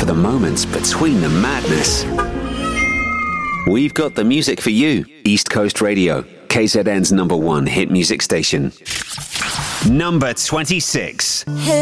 for the moments between the madness. We've got the music for you. East Coast Radio, KZN's #1 hit music station. Number 26.